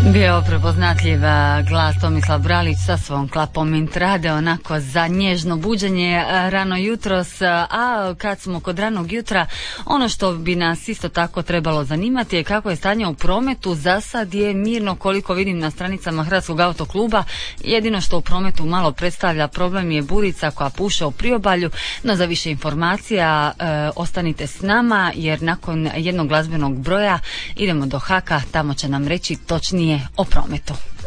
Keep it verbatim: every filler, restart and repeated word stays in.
Bio prepoznatljiv glas Tomislav Bralić sa svom klapom Intrade, onako za nježno buđenje rano jutros. A kad smo kod ranog jutra, ono što bi nas isto tako trebalo zanimati je kako je stanje u prometu. Za sad je mirno, koliko vidim na stranicama Hrvatskog autokluba. Jedino što u prometu malo predstavlja problem je burica koja puše u priobalju, no za više informacija e, ostanite s nama, jer nakon jednog glazbenog broja idemo do Haka, tamo će nam reći točnije o prometu.